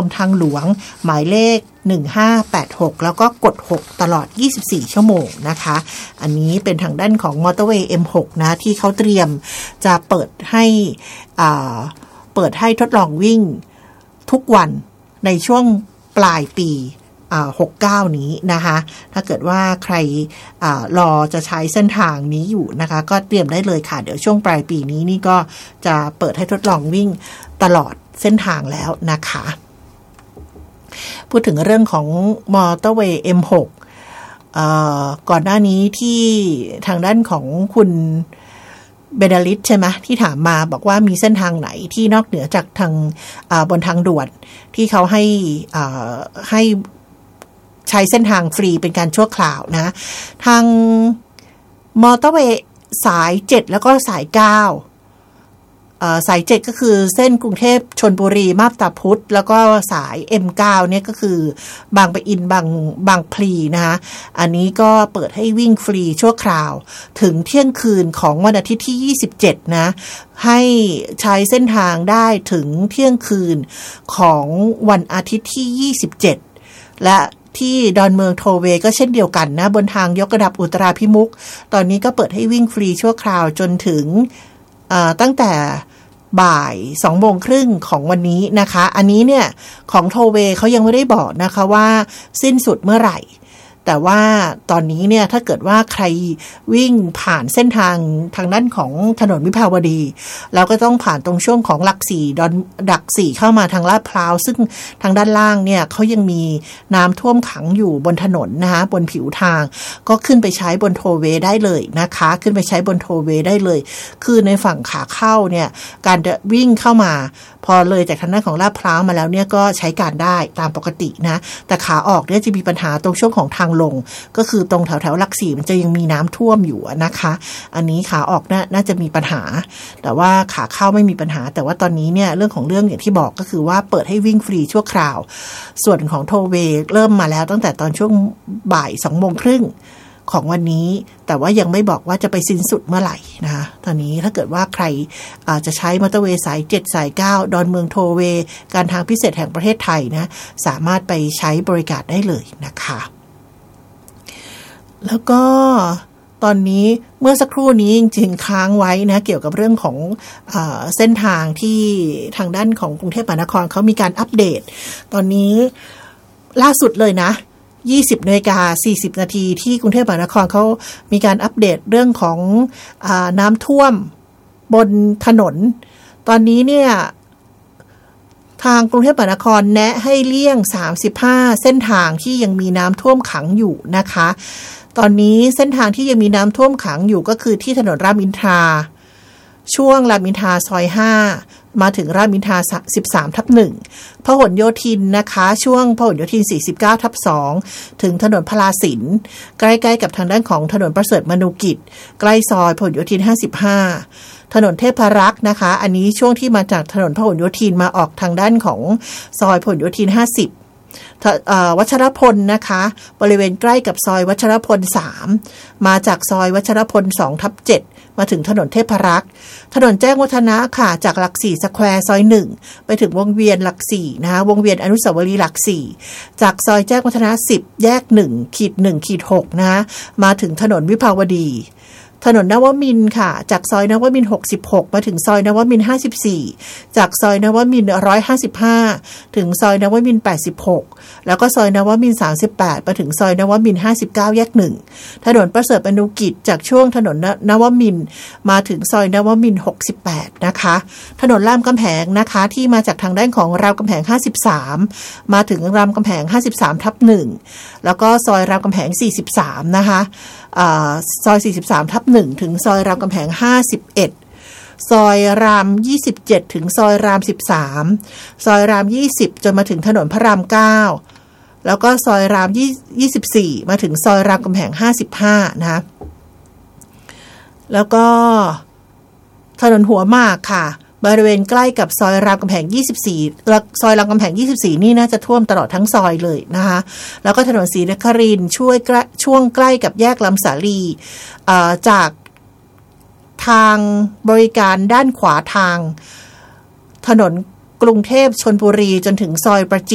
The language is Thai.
มทางหลวงหมายเลข1586แล้วก็กด6ตลอด24ชั่วโมงนะคะอันนี้เป็นทางด้านของมอเตอร์เวย์ M6 นะที่เขาเตรียมจะเปิดให้ทดลองวิ่งทุกวันในช่วงปลายปี69นี้นะคะถ้าเกิดว่าใครรอจะใช้เส้นทางนี้อยู่นะคะก็เตรียมได้เลยค่ะเดี๋ยวช่วงปลายปีนี้นี่ก็จะเปิดให้ทดลองวิ่งตลอดเส้นทางแล้วนะคะพูดถึงเรื่องของมอเตอร์เวย์ M6 ก่อนหน้านี้ที่ทางด้านของคุณเบดาลิสใช่ไหมที่ถามมาบอกว่ามีเส้นทางไหนที่นอกเหนือจากทางบนทางด่วนที่เขาให้ใช้เส้นทางฟรีเป็นการชั่วคราวนะทางมอเตอร์เวย์สาย7แล้วก็สาย9สาย7ก็คือเส้นกรุงเทพชลบุรีมาบตาพุธแล้วก็สาย M9 เนี่ยก็คือบางปะอินบางพลีนะคะอันนี้ก็เปิดให้วิ่งฟรีชั่วคราวถึงเที่ยงคืนของวันอาทิตย์ที่27นะให้ใช้เส้นทางได้ถึงเที่ยงคืนของวันอาทิตย์ที่27และที่ดอนเมืองโทเวก็เช่นเดียวกันนะบนทางยกระดับอุตราพิมุขตอนนี้ก็เปิดให้วิ่งฟรีชั่วคราวจนถึงตั้งแต่บ่าย2 โมงครึ่งของวันนี้นะคะอันนี้เนี่ยของโทเวเขายังไม่ได้บอกนะคะว่าสิ้นสุดเมื่อไหร่แต่ว่าตอนนี้เนี่ยถ้าเกิดว่าใครวิ่งผ่านเส้นทางด้านของถนนวิภาวดีแล้วก็ต้องผ่านตรงช่วงของหลัก4เข้ามาทางลาดพร้าวซึ่งทางด้านล่างเนี่ยเขายังมีน้ำท่วมขังอยู่บนถนนนะคะบนผิวทางก็ขึ้นไปใช้บนโทเวได้เลยนะคะขึ้นไปใช้บนโทเวได้เลยคือในฝั่งขาเข้าเนี่ยการวิ่งเข้ามาพอเลยจากทางด้านของลาดพร้าวมาแล้วเนี่ยก็ใช้การได้ตามปกตินะแต่ขาออกเนี่ยจะมีปัญหาตรงช่วงของทางลงก็คือตรงแถวหลัก4มันจะยังมีน้ำท่วมอยู่นะคะอันนี้ขาออกน่าจะมีปัญหาแต่ว่าขาเข้าไม่มีปัญหาแต่ว่าตอนนี้เนี่ยเรื่องของเรื่องอย่างที่บอกก็คือว่าเปิดให้วิ่งฟรีชั่วคราวส่วนของโทเวเริ่มมาแล้วตั้งแต่ตอนช่วงบ่าย2 โมงครึ่งของวันนี้แต่ว่ายังไม่บอกว่าจะไปสิ้นสุดเมื่อไหร่นะคะตอนนี้ถ้าเกิดว่าใครจะใช้มอเตอร์เวย์สาย7สาย9ดอนเมืองโทเวการทางพิเศษแห่งประเทศไทยนะสามารถไปใช้บริการได้เลยนะคะแล้วก็ตอนนี้เมื่อสักครู่นี้จริงๆค้างไว้นะเกี่ยวกับเรื่องของเส้นทางที่ทางด้านของกรุงเทพมหานครเขามีการอัปเดตตอนนี้ล่าสุดเลยนะ20:40 น.ที่กรุงเทพมหานครเขามีการอัปเดตเรื่องของน้ำท่วมบนถนนตอนนี้เนี่ยทางกรุงเทพมหานครแนะให้เลี่ยง35เส้นทางที่ยังมีน้ำท่วมขังอยู่นะคะตอนนี้เส้นทางที่ยังมีน้ำท่วมขังอยู่ก็คือที่ถนนรามอินทราช่วงรามอินทราซอย5มาถึงรามอินทรา13/1พหลโยธินนะคะช่วงพหลโยธิน49/2ถึงถนนพลาสินใกล้ๆกับทางด้านของถนนประเสริฐมนูกิจใกล้ซอยพหลโยธิน55ถนนเทพรักษ์นะคะอันนี้ช่วงที่มาจากถนนพหลโยธินมาออกทางด้านของซอยพหลโยธิน50วัชรพลนะคะบริเวณใกล้กับซอยวัชรพล3มาจากซอยวัชรพล2/7มาถึงถนนเทพรักษ์ถนนแจ้งวัฒนะค่ะจากหลัก4สแควร์ซอย1ไปถึงวงเวียนหลัก4นะคะวงเวียนอนุสาวรีย์หลัก4จากซอยแจ้งวัฒนะ10แยก 1-1-6 นะคะมาถึงถนนวิภาวดีถนนนวมินทร์ค่ะจากซอยนวมินทร์66มาถึงซอยนวมินทร์54จากซอยนวมินทร์155ถึงซอยนวมินทร์86แล้วก็ซอยนวมินทร์38มาถึงซอยนวมินทร์59แยก1ถนนประเสริฐมนูกิจจากช่วงถนนนวมินทร์มาถึงซอยนวมินทร์68นะคะถนนรามคำแหงนะคะที่มาจากทางด้านของรามคำแหง53มาถึงรามคำแหง53/1แล้วก็ซอยรามคำแหง43นะคะซอย43/1ถึงซอยรามคำแหง51ซอยราม27ถึงซอยราม13ซอยราม20จนมาถึงถนนพระราม9แล้วก็ซอยราม24มาถึงซอยรามคำแหง55นะคะแล้วก็ถนนหัวหมากค่ะบริเวณใกล้กับซอยรามคำแหง24ซอยรามคำแหง24นี่น่าจะท่วมตลอดทั้งซอยเลยนะคะแล้วก็ถนนศรีนครินทร์ช่วงใกล้กับแยกลำสาลีจากทางบริการด้านขวาทางถนนกรุงเทพชลบุรีจนถึงซอยประจิ